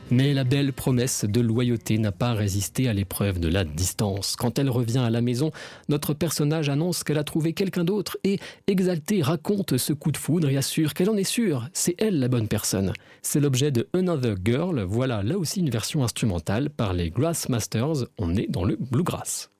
Mais la belle promesse de loyauté n'a pas résisté à l'épreuve de la distance. Quand elle revient à la maison, notre personnage annonce qu'elle a trouvé quelqu'un d'autre et, exaltée, raconte ce coup de foudre et assure qu'elle en est sûre, c'est elle la bonne personne. C'est l'objet de Another Girl, voilà là aussi une version instrumentale par les Grassmasters, on est dans le bluegrass.